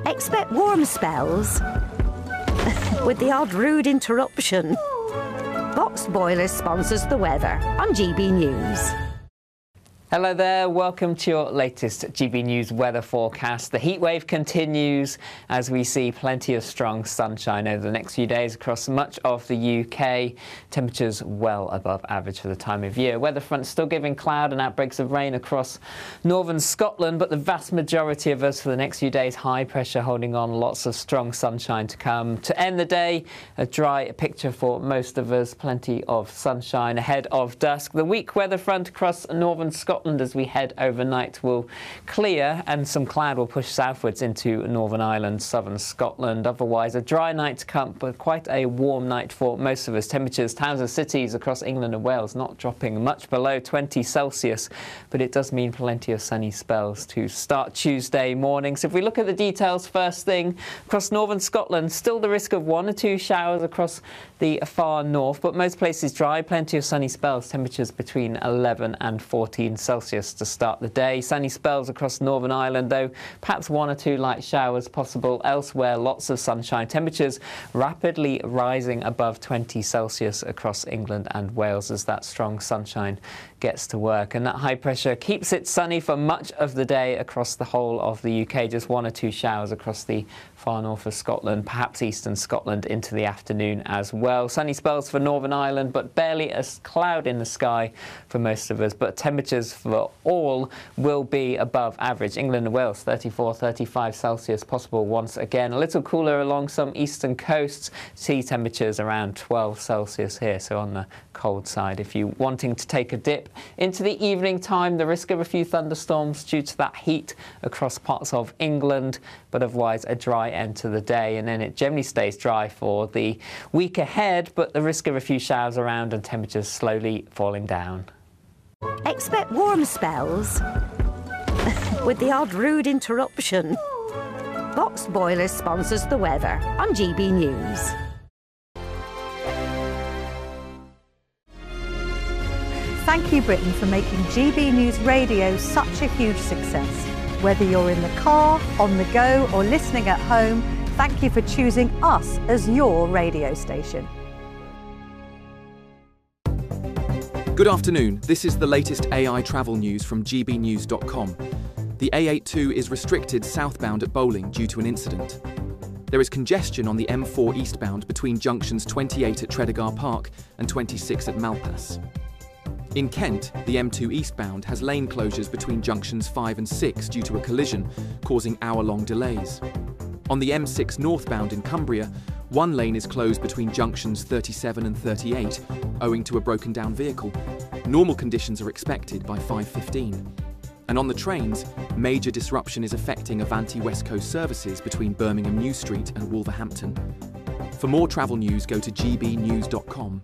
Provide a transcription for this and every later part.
Expect warm spells with the odd rude interruption. Boxed Boilers sponsors the weather on GB News. Hello there, welcome to your latest GB News weather forecast. The heatwave continues as we see plenty of strong sunshine over the next few days across much of the UK. Temperatures well above average for the time of year. Weather front still giving cloud and outbreaks of rain across northern Scotland, but the vast majority of us for the next few days, high pressure holding on, lots of strong sunshine to come. To end the day, a dry picture for most of us, plenty of sunshine ahead of dusk. The weak weather front across northern Scotland as we head overnight will clear and some cloud will push southwards into Northern Ireland, southern Scotland. Otherwise, a dry night to come, but quite a warm night for most of us. Temperatures, towns and cities across England and Wales not dropping much below 20 Celsius, but it does mean plenty of sunny spells to start Tuesday morning. So if we look at the details first thing, across northern Scotland, still the risk of 1 or 2 showers across the far north, but most places dry, plenty of sunny spells, temperatures between 11 and 14 Celsius to start the day. Sunny spells across Northern Ireland, though perhaps 1 or 2 light showers possible. Elsewhere, lots of sunshine. Temperatures rapidly rising above 20 Celsius across England and Wales as that strong sunshine gets to work. And that high pressure keeps it sunny for much of the day across the whole of the UK. Just 1 or 2 showers across the far north of Scotland, perhaps eastern Scotland into the afternoon as well. Sunny spells for Northern Ireland, but barely a cloud in the sky for most of us. But temperatures for all will be above average. England and Wales, 34, 35 Celsius possible once again. A little cooler along some eastern coasts. Sea temperatures around 12 Celsius here, so on the cold side. If you're wanting to take a dip into the evening time, the risk of a few thunderstorms due to that heat across parts of England, but otherwise a dry end to the day, and then it generally stays dry for the week ahead, but the risk of a few showers around and temperatures slowly falling down. Expect warm spells with the odd rude interruption. Boxed Boilers sponsors the weather on GB News. Thank you, Britain, for making GB News Radio such a huge success. Whether you're in the car, on the go, or listening at home, thank you for choosing us as your radio station. Good afternoon. This is the latest AI travel news from gbnews.com. The A82 is restricted southbound at Bowling due to an incident. There is congestion on the M4 eastbound between junctions 28 at Tredegar Park and 26 at Malpas. In Kent, the M2 eastbound has lane closures between junctions 5 and 6 due to a collision, causing hour-long delays. On the M6 northbound in Cumbria, one lane is closed between junctions 37 and 38, owing to a broken-down vehicle. Normal conditions are expected by 5:15. And on the trains, major disruption is affecting Avanti West Coast services between Birmingham New Street and Wolverhampton. For more travel news, go to gbnews.com.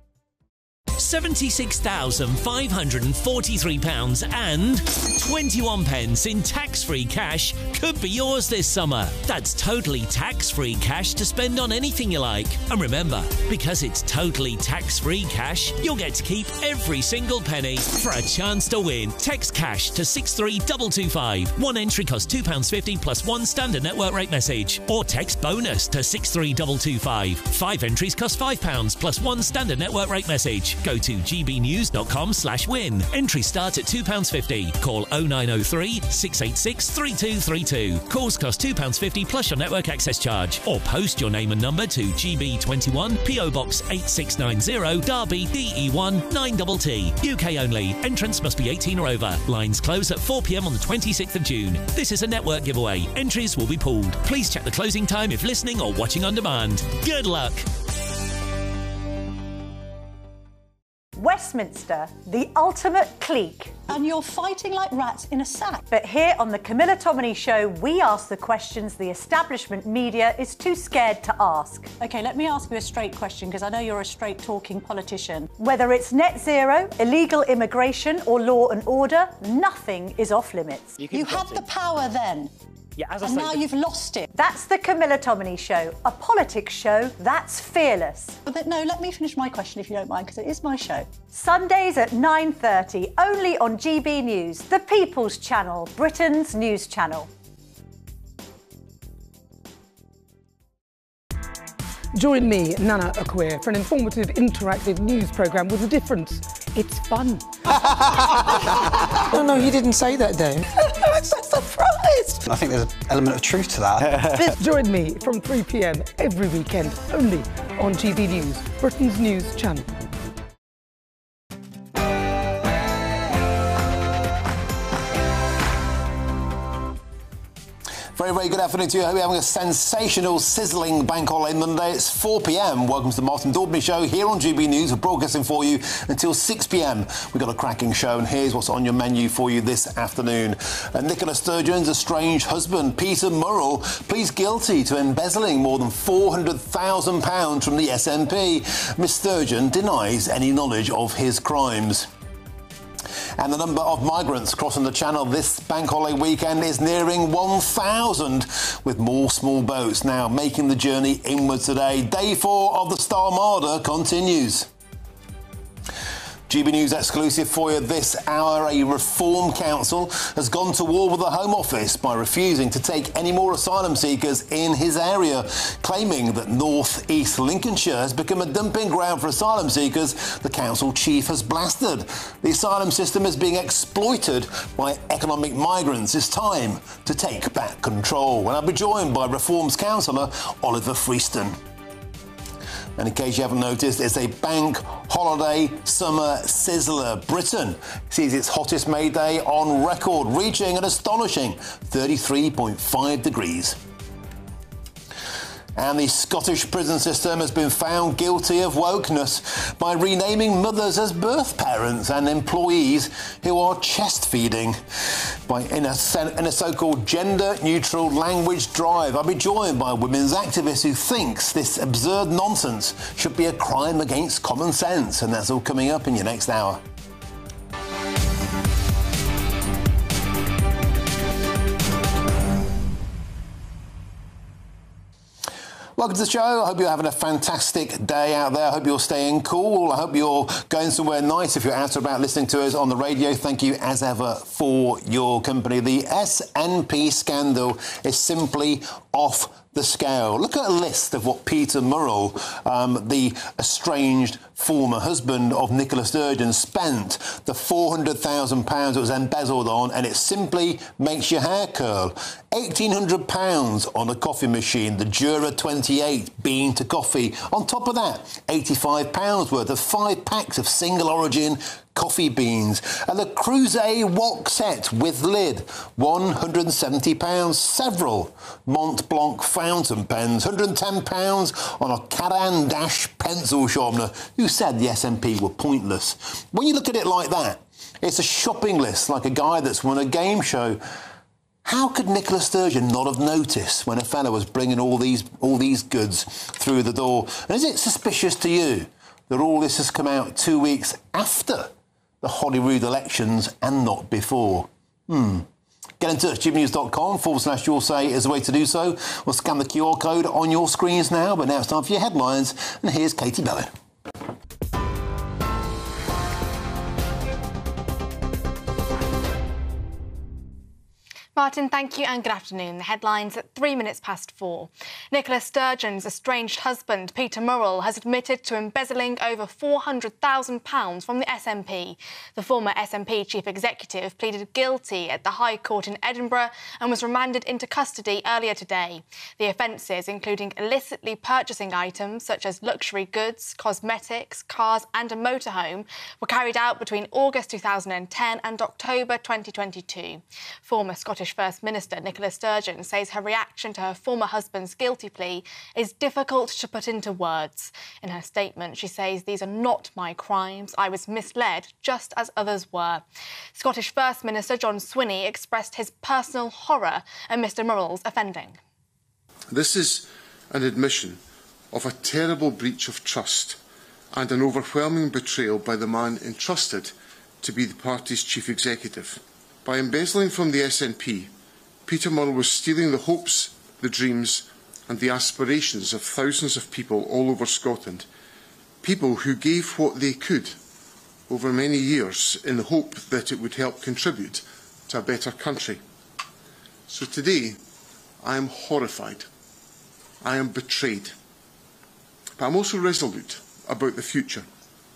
£76,543 and 21 pence in tax-free cash could be yours this summer. That's totally tax-free cash to spend on anything you like. And remember, because it's totally tax-free cash, you'll get to keep every single penny. For a chance to win, text cash to 63225. One entry costs £2.50 plus one standard network rate message. Or text bonus to 63225. 5 entries cost £5 plus one standard network rate message. Go to gbnews.com/win. Entry start at £2.50. Call 0903 686 3232. Calls cost £2.50 plus your network access charge. Or post your name and number to GB21 PO Box 8690 Derby DE1 9TT. UK only. Entrance must be 18 or over. Lines close at 4 p.m. on the 26th of June. This is a network giveaway. Entries will be pooled. Please check the closing time if listening or watching on demand. Good luck. Westminster, the ultimate clique. And you're fighting like rats in a sack. But here on the Camilla Tominey Show, we ask the questions the establishment media is too scared to ask. OK, let me ask you a straight question, because I know you're a straight-talking politician. Whether it's net zero, illegal immigration or law and order, nothing is off limits. You had the power then. Yeah, as I and say, now you've lost it. That's the Camilla Tominey Show, a politics show that's fearless. But no, let me finish my question if you don't mind, because it is my show. Sundays at 9:30, only on GB News, the People's Channel, Britain's news channel. Join me, Nana Akweer, for an informative, interactive news programme with a difference. It's fun. No, you didn't say that, Dave. I'm so surprised. I think there's an element of truth to that. Join me from 3 p.m. every weekend, only on GB News, Britain's news channel. Very, very good afternoon to you. I hope you're having a sensational, sizzling bank holiday Monday. It's 4 p.m. Welcome to the Martin Daubney Show here on GB News. We're broadcasting for you until 6 p.m. We've got a cracking show, and here's what's on your menu for you this afternoon. Nicola Sturgeon's estranged husband, Peter Murrell, pleads guilty to embezzling more than £400,000 from the SNP. Miss Sturgeon denies any knowledge of his crimes. And the number of migrants crossing the Channel this bank holiday weekend is nearing 1,000, with more small boats now making the journey inwards today. Day 4 of the Star Armada continues. GB News exclusive for you this hour. A Reform Council has gone to war with the Home Office by refusing to take any more asylum seekers in his area, claiming that North East Lincolnshire has become a dumping ground for asylum seekers. The council chief has blasted. The asylum system is being exploited by economic migrants. It's time to take back control. And I'll be joined by Reform's councillor Oliver Freeston. And in case you haven't noticed, it's a bank holiday summer sizzler. Britain sees its hottest May day on record, reaching an astonishing 33.5 degrees. And the Scottish prison system has been found guilty of wokeness by renaming mothers as birth parents and employees who are chest feeding in a so-called gender-neutral language drive. I'll be joined by a women's activist who thinks this absurd nonsense should be a crime against common sense. And that's all coming up in your next hour. Welcome to the show. I hope you're having a fantastic day out there. I hope you're staying cool. I hope you're going somewhere nice. If you're out and about listening to us on the radio, thank you as ever for your company. The SNP scandal is simply off the scale. Look at a list of what Peter Murrell, the estranged former husband of Nicola Sturgeon, spent the £400,000 that was embezzled on, and it simply makes your hair curl. £1,800 on a coffee machine, the Jura 28 bean to coffee. On top of that, £85 worth of 5 packs of single origin coffee beans, and the Creuset wok set with lid, £170. Several Mont Blanc fountain pens, £110 on a Caran d'Ache pencil sharpener. Who said the SNP were pointless? When you look at it like that, it's a shopping list, like a guy that's won a game show. How could Nicola Sturgeon not have noticed when a fella was bringing all these goods through the door? And is it suspicious to you that all this has come out 2 weeks after the Holyrood elections and not before? Get in touch. gbnews.com/your say is the way to do so. We'll scan the QR code on your screens now, but now it's time for your headlines, and here's Katie Bellin. Martin, thank you and good afternoon. The headlines at 3 minutes past 4. Nicola Sturgeon's estranged husband, Peter Murrell, has admitted to embezzling over £400,000 from the SNP. The former SNP chief executive pleaded guilty at the High Court in Edinburgh and was remanded into custody earlier today. The offences, including illicitly purchasing items such as luxury goods, cosmetics, cars and a motorhome, were carried out between August 2010 and October 2022. Former Scottish First Minister Nicola Sturgeon says her reaction to her former husband's guilty plea is difficult to put into words. In her statement, she says, "These are not my crimes. I was misled, just as others were." Scottish First Minister John Swinney expressed his personal horror at Mr Murrell's offending. This is an admission of a terrible breach of trust and an overwhelming betrayal by the man entrusted to be the party's chief executive. By embezzling from the SNP, Peter Murrell was stealing the hopes, the dreams and the aspirations of thousands of people all over Scotland, people who gave what they could over many years in the hope that it would help contribute to a better country. So today, I am horrified. I am betrayed. But I'm also resolute about the future.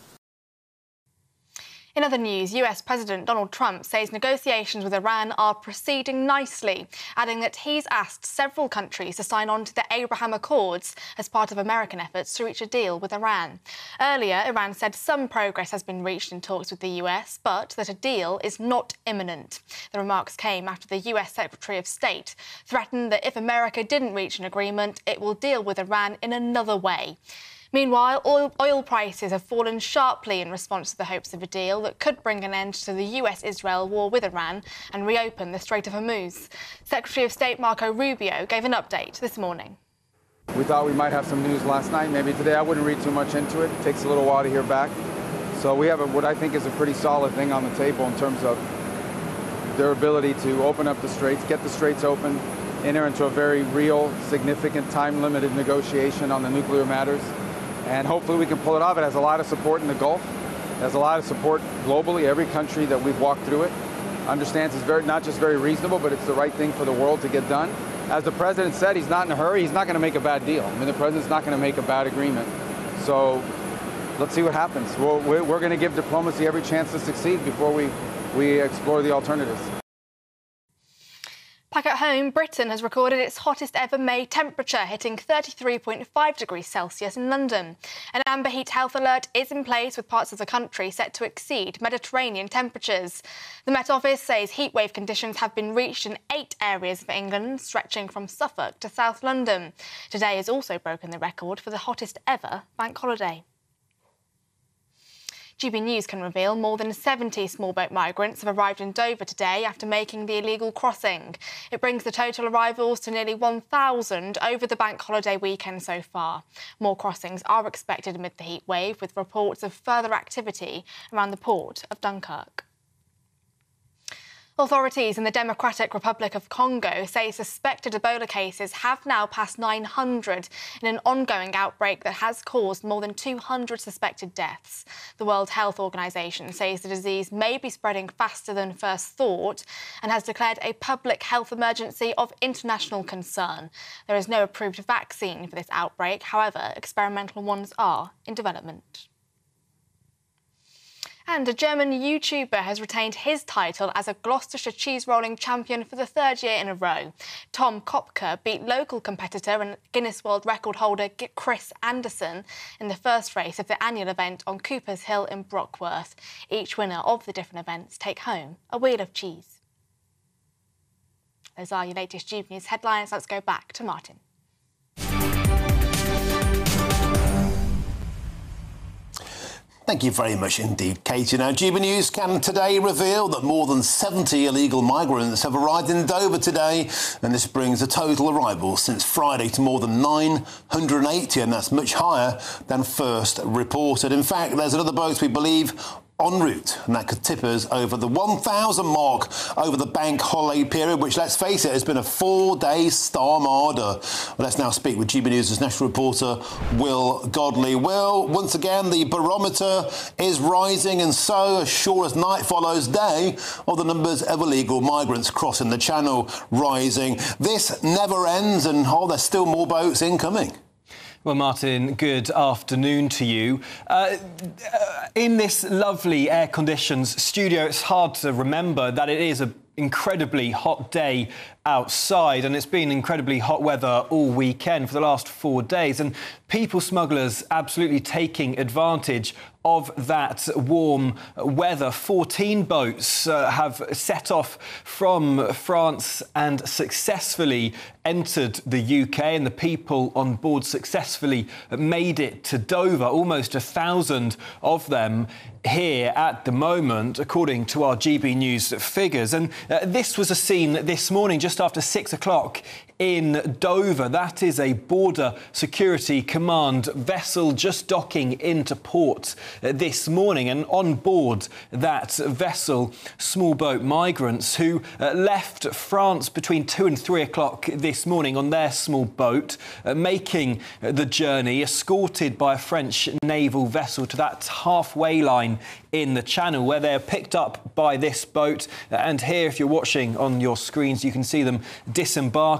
In other news, US President Donald Trump says negotiations with Iran are proceeding nicely, adding that he's asked several countries to sign on to the Abraham Accords as part of American efforts to reach a deal with Iran. Earlier, Iran said some progress has been reached in talks with the US, but that a deal is not imminent. The remarks came after the US Secretary of State threatened that if America didn't reach an agreement, it will deal with Iran in another way. Meanwhile, oil prices have fallen sharply in response to the hopes of a deal that could bring an end to the US-Israel war with Iran and reopen the Strait of Hormuz. Secretary of State Marco Rubio gave an update this morning. We thought we might have some news last night, maybe today. I wouldn't read too much into it. It takes a little while to hear back. So we have what I think is a pretty solid thing on the table in terms of their ability to open up the straits, get the straits open, enter into a very real, significant, time-limited negotiation on the nuclear matters. And hopefully we can pull it off. It has a lot of support in the Gulf. It has a lot of support globally. Every country that we've walked through it understands it's not just very reasonable, but it's the right thing for the world to get done. As the president said, he's not in a hurry. He's not going to make a bad deal. I mean, the president's not going to make a bad agreement. So let's see what happens. We're going to give diplomacy every chance to succeed before we explore the alternatives. Back at home, Britain has recorded its hottest ever May temperature, hitting 33.5 degrees Celsius in London. An amber heat health alert is in place, with parts of the country set to exceed Mediterranean temperatures. The Met Office says heatwave conditions have been reached in 8 areas of England, stretching from Suffolk to South London. Today has also broken the record for the hottest ever bank holiday. GB News can reveal more than 70 small boat migrants have arrived in Dover today after making the illegal crossing. It brings the total arrivals to nearly 1,000 over the bank holiday weekend so far. More crossings are expected amid the heat wave, with reports of further activity around the port of Dunkirk. Authorities in the Democratic Republic of Congo say suspected Ebola cases have now passed 900 in an ongoing outbreak that has caused more than 200 suspected deaths. The World Health Organization says the disease may be spreading faster than first thought and has declared a public health emergency of international concern. There is no approved vaccine for this outbreak. However, experimental ones are in development. And a German YouTuber has retained his title as a Gloucestershire cheese rolling champion for the 3rd year in a row. Tom Kopke beat local competitor and Guinness World Record holder Chris Anderson in the first race of the annual event on Cooper's Hill in Brockworth. Each winner of the different events take home a wheel of cheese. Those are your latest GB News headlines. Let's go back to Martin. Thank you very much indeed, Katie. Now, GB News can today reveal that more than 70 illegal migrants have arrived in Dover today, and this brings the total arrivals since Friday to more than 980, and that's much higher than first reported. In fact, there's another boat, we believe, en route, and that could tip us over the 1,000 mark over the bank holiday period, which, let's face it, has been a 4-day storm order. Well, let's now speak with GB News' national reporter Will Godley. Will, once again, the barometer is rising, and so, as sure as night follows day, the numbers of illegal migrants crossing the channel rising. This never ends, and there's still more boats incoming. Well, Martin, good afternoon to you. In this lovely air-conditioned studio, it's hard to remember that it is an incredibly hot day outside, and it's been incredibly hot weather all weekend for the last 4 days, and people smugglers absolutely taking advantage of that warm weather. 14 boats have set off from France and successfully entered the UK, and the people on board successfully made it to Dover. Almost 1,000 of them here at the moment, according to our GB News figures. And this was a scene this morning, just after 6 o'clock in Dover. That is a Border Security Command vessel just docking into port this morning, and on board that vessel, small boat migrants who left France between 2 and 3 o'clock this morning on their small boat, making the journey, escorted by a French naval vessel to that halfway line in the channel, where they're picked up by this boat. And here, if you're watching on your screens, you can see them disembark